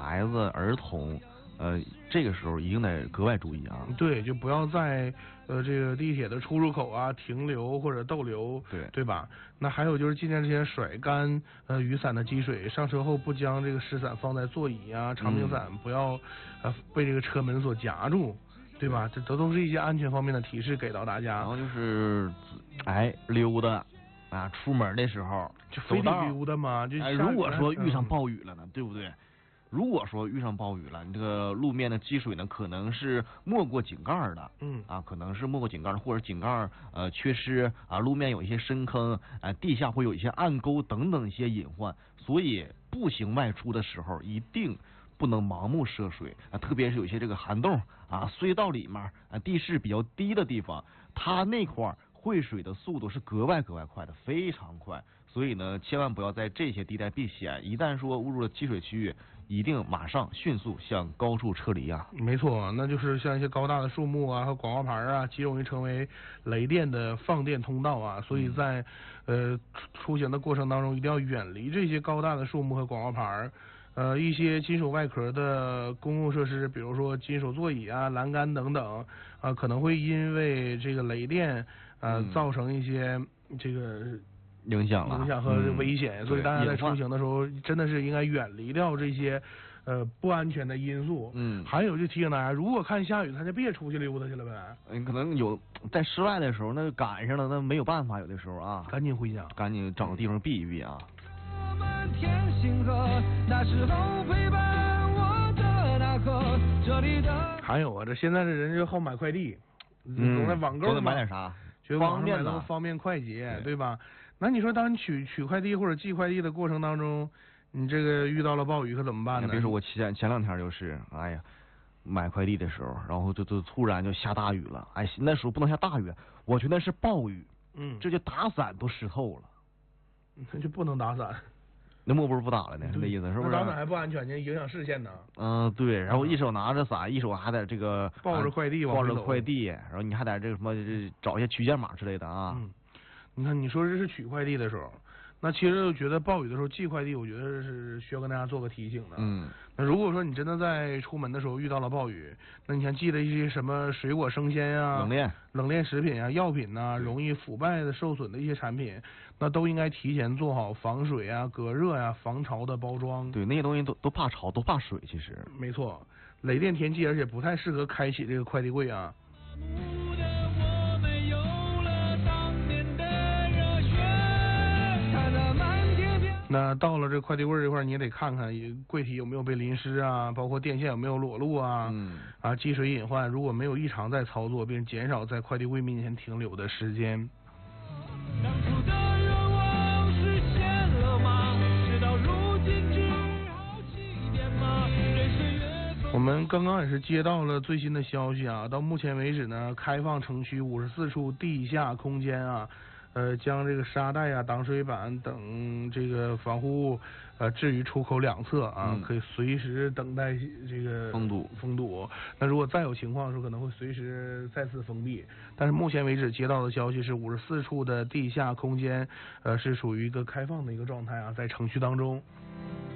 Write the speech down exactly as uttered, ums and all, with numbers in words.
孩子、儿童。呃，这个时候一定得格外注意啊。 对，就不要在呃这个地铁的出入口啊停留或者逗留， 对对吧？那还有就是进站之前甩干呃雨伞的积水，上车后不将这个湿伞放在座椅啊，长柄伞不要呃被这个车门所夹住，对吧？这都都是一些安全方面的提示给到大家。 然后就是哎溜达啊，出门的时候就非得溜达嘛，就哎，如果说遇上暴雨了呢，嗯、对不对？如果说遇上暴雨了，你这个路面的积水呢，可能是没过井盖的， 嗯啊，可能是没过井盖，或者井盖呃缺失啊，路面有一些深坑，啊，地下会有一些暗沟等等一些隐患，所以步行外出的时候一定不能盲目涉水啊，特别是有一些这个涵洞啊、隧道里面啊、地势比较低的地方，它那块汇水的速度是格外格外快的，非常快。所以呢，千万不要在这些地带避险，一旦说误入了积水区域，一定马上迅速向高处撤离啊！ 没错，那就是像一些高大的树木啊和广告牌啊，极容易成为雷电的放电通道啊，所以在呃出行的过程当中，一定要远离这些高大的树木和广告牌。呃，一些金属外壳的公共设施，比如说金属座椅啊、栏杆等等，啊、呃，可能会因为这个雷电呃、嗯、造成一些这个影响了、 影响和危险， 嗯、 所以大家在出行的时候真的是应该远离掉这些呃不安全的因素。 嗯， 还有就提醒大家，如果看下雨，他就别出去溜达去了呗。 嗯，可能有在室外的时候，那赶上了，那没有办法，有的时候啊， 赶紧回家， 赶紧找个地方避一避啊。 天星河，那时候陪伴我的那颗这里的。 还有啊，这现在的人就好买快递， 嗯， 总在网购都得买点啥， 觉得方便的，方便快捷，对, 对吧？那你说，当你取取快递或者寄快递的过程当中，你这个遇到了暴雨可怎么办呢？ 别说我前前两天就是，哎呀，买快递的时候，然后就就突然就下大雨了，哎，那时候不能下大雨，我觉得是暴雨， 嗯， 这就打伞都湿透了， 那就不能打伞。 那莫不是不打了呢？是这意思是不是？ 打伞还不安全呢，影响视线呢。 嗯、呃，对，然后一手拿着伞，一手还得这个抱着快递， 抱着快递，然后你还得这个什么找一些取件码之类的啊。 嗯，你看你说这是取快递的时候，那其实我觉得暴雨的时候寄快递，我觉得是需要跟大家做个提醒的。 嗯， 那如果说你真的在出门的时候遇到了暴雨，那你像寄的一些什么水果生鲜啊、 冷链、 冷链食品啊、药品呐、啊，容易腐败的、受损的一些产品，那都应该提前做好防水啊、隔热呀、啊、防潮的包装。 对，那些东西都都怕潮，都怕水，其实。 没错，雷电天气，而且不太适合开启这个快递柜啊。那到了这快递柜这块，你也得看看柜体有没有被淋湿啊，包括电线有没有裸露啊， 嗯， 啊积水隐患，如果没有异常再操作，并减少在快递柜面前停留的时间。当初的愿望实现了吗？事到如今只好起点吗？我们刚刚也是接到了最新的消息啊，到目前为止呢，开放城区五十四处地下空间啊。呃，将这个沙袋啊、挡水板等这个防护物呃置于出口两侧啊， 嗯、 可以随时等待这个封堵。 封堵。那如果再有情况的时候，可能会随时再次封闭。但是目前为止接到的消息是，五十四处的地下空间呃是属于一个开放的一个状态啊，在城区当中。